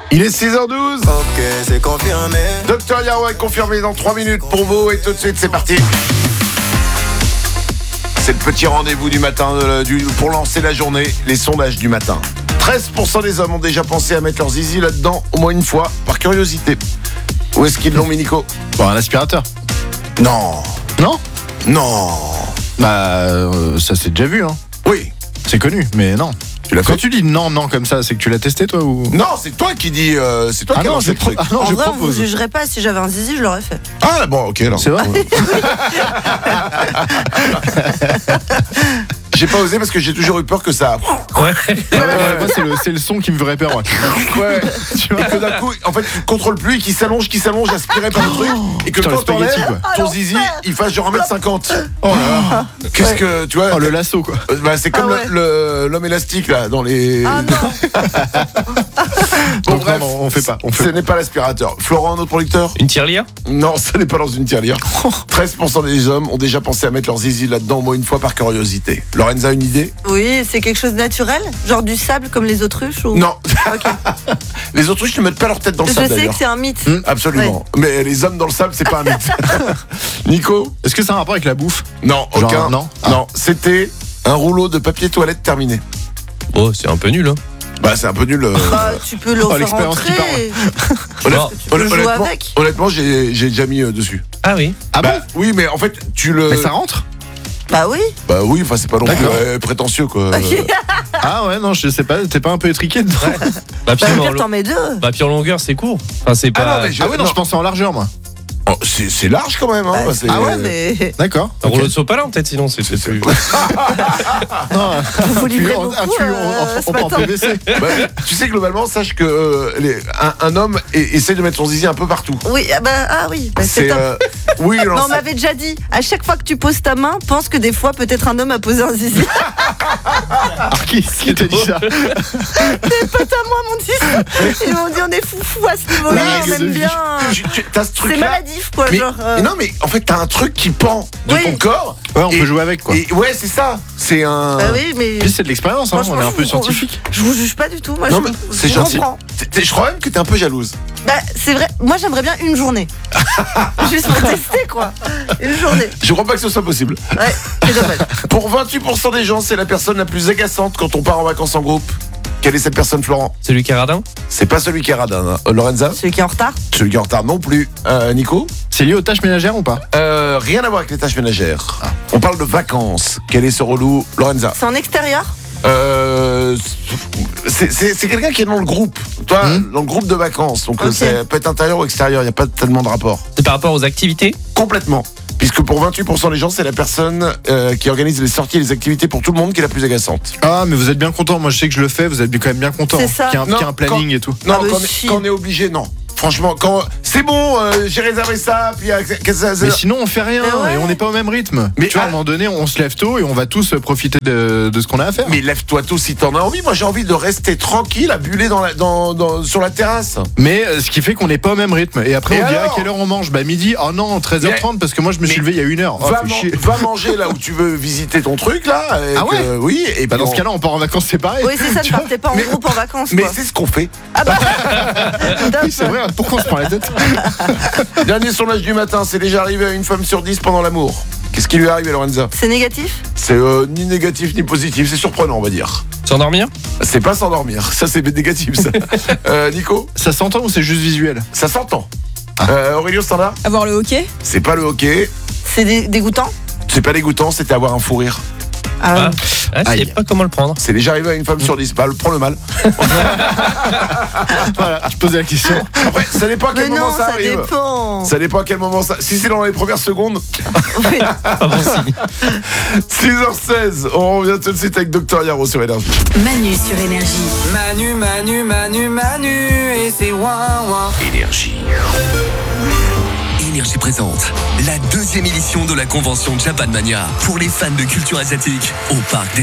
Il est 6h12. Ok, c'est confirmé. Docteur Yao est confirmé dans 3 minutes pour vous. Et tout de suite, c'est parti. C'est le petit rendez-vous du matin pour lancer la journée. Les sondages du matin. 13% des hommes ont déjà pensé à mettre leur zizi là-dedans au moins une fois, par curiosité. Où est-ce qu'ils l'ont mis, Nico ? Bon, un aspirateur. Non. Non ? Non. Bah, ça s'est déjà vu, hein. Oui. C'est connu, mais non. Tu l'as fait ? Quand tu dis non comme ça, c'est que tu l'as testé, toi, ou... Non, c'est toi qui dis. C'est toi qui as lancé le truc. non, En je vrai, on vous propose. jugerait pas. Si j'avais un zizi, je l'aurais fait. Ah bon, ok. Alors. C'est vrai ? J'ai pas osé parce que j'ai toujours eu peur que ça. Ouais, moi, c'est le son qui me ferait peur. Ouais. Tu vois que d'un coup, en fait, tu contrôles plus et qui s'allonge, aspiré par le truc, et que Putain, quand le spaghetti, t'enlèves quoi. ton zizi, il fasse genre 1m50. Oh là là. Qu'est-ce que tu vois ? Oh, le lasso, quoi. Bah, c'est comme Ah ouais. l'homme élastique là dans les. Ah non. Bon, Donc, bref, non, on fait pas. Ce n'est pas l'aspirateur. Florent, notre producteur ? Une tirelire ? Non, ce n'est pas dans une tirelire. 13% des hommes ont déjà pensé à mettre leur zizi là-dedans au moins une fois par curiosité. Lorenza, une idée ? Oui, c'est quelque chose de naturel, genre du sable comme les autruches ou... Non. Ok. Les autruches ne mettent pas leur tête dans le Je sable sais d'ailleurs. que c'est un mythe. Absolument. Mais les hommes dans le sable, c'est pas un mythe. Nico ? Est-ce que ça a un rapport avec la bouffe ? Non, Genre, aucun. non Non, c'était un rouleau de papier toilette terminé. Oh, c'est un peu nul, hein. Bah, c'est un peu nul. Bah, tu peux le faire l'expérience qui entrer. Non. Tu peux jouer avec. Honnêtement, j'ai déjà mis dessus. Ah oui. Ah Bah, oui, mais en fait, tu le. Mais ça rentre ? Bah oui. Bah oui, enfin, c'est pas non plus D'accord. prétentieux, quoi. Ah ouais, non, je sais pas, t'es pas un peu étriqué dedans ? Bah, puis, Bah, en, pire, t'en mets deux. bah, puis en longueur, c'est court. Enfin, c'est Ah pas. non, mais Ah ouais, non, je pensais en largeur, moi. Oh, c'est large quand même, hein. Bah, c'est- ah ouais, mais... D'accord. Un ok. rouleau de sopalin, peut-être, sinon, c'est plus. Non, Vous livrez un beaucoup tuyau ce en matin. PVC. Bah, tu sais, globalement, sache que un homme essaie de mettre son zizi un peu partout. Oui, bah c'est top. Oui, non, Non, on c'est- m'avait déjà dit, à chaque fois que tu poses ta main, pense que des fois, peut-être un homme a posé un zizi. Alors, qui t'a dit ça ? Des potes à moi m'ont dit ça. Ils m'ont dit, on est foufou à ce niveau-là, Oui, on aime bien. t'as ce C'est truc-là. maladif, quoi, Mais, genre... mais non, mais en fait, t'as un truc qui pend de Oui. ton corps. Ouais, on Et- peut jouer avec, quoi. Et ouais, c'est ça. C'est un. Bah oui, mais... Puis c'est de l'expérience, hein, Franchement, on est un peu je- scientifique. Je vous juge pas du tout, moi Non, je mais c'est je gentil. comprends. Je crois même que t'es un peu jalouse. Bah c'est vrai, moi j'aimerais bien une journée. Juste pour tester quoi. Une journée. Je crois pas que ce soit possible. Ouais, c'est dommage. Pour 28% des gens, c'est la personne la plus agaçante quand on part en vacances en groupe. Quelle est cette personne, Florent ? Celui qui est radin ? C'est pas celui qui est radin. Hein. Lorenza ? Celui qui est en retard. Celui qui est en retard non plus. Nico ? C'est lié aux tâches ménagères ou pas ? Rien à voir avec les tâches ménagères. On parle de vacances. Quel est ce relou, Lorenza ? C'est en extérieur. C'est quelqu'un qui est dans le groupe. Toi, dans le groupe de vacances. Donc Ok. ça peut être intérieur ou extérieur. Il n'y a pas tellement de rapport. C'est par rapport aux activités ? Complètement. Puisque pour 28% des gens, c'est la personne qui organise les sorties et les activités pour tout le monde qui est la plus agaçante. Ah, mais vous êtes bien content. Moi, je sais que je le fais. Vous êtes quand même bien content. C'est ça. Qu'il y a un- Non, qu'il y a un planning et tout. Non, Ah, bah, quand, si. quand on est obligé, non. Franchement, quand c'est bon, j'ai réservé ça, puis Mais sinon, on fait rien Mais ouais. et on n'est pas au même rythme. Mais tu vois, à ah- un moment donné, on se lève tôt et on va tous profiter de ce qu'on a à faire. Mais lève-toi tôt si t'en as envie. Moi, j'ai envie de rester tranquille, à buller sur la terrasse. Mais ce qui fait qu'on n'est pas au même rythme. Et après, Et on dit à alors quelle heure on mange ? Bah midi. Oh non, 13h30 parce que moi je me suis Mais levé il y a 1 heure. Oh, va, fais chier. va manger là où tu veux visiter ton truc là. Ah ouais Oui. Et Bah puis dans ce cas-là, on part en vacances séparés. Oui c'est ça, ne partez pas en Mais- groupe en vacances mais quoi. c'est ce qu'on fait. Top. Oui, c'est vrai. Pourquoi on se prend la tête ? Dernier sondage du matin, c'est déjà arrivé à une femme sur 10 pendant l'amour. Qu'est-ce qui lui est arrivé, Lorenza ? C'est négatif. C'est ni négatif ni positif, c'est surprenant, on va dire. S'endormir ? C'est pas s'endormir, ça c'est négatif ça. Nico ? Ça s'entend ou c'est juste visuel ? Ça s'entend. Aurélio, standard ? Avoir le hockey. C'est pas le hockey, C'est dégoûtant. c'est pas dégoûtant, c'était avoir un fou rire. Ah, Ah, je sais Aïe. pas comment le prendre. C'est déjà arrivé à une femme sur 10. Bah, prends le mal. Voilà, je posais la question. Après, ça dépend à mais quel moment non, ça ça arrive. dépend. Ça dépend à quel moment ça. Si c'est dans les premières secondes, Oui. Pas bon signe. 6h16. On revient tout de suite avec Docteur Yaro sur Énergie. Manu sur Énergie. Manu, et c'est ouin ouin. Énergie. Énergie présente la 2e édition de la convention Japan Mania pour les fans de culture asiatique au parc des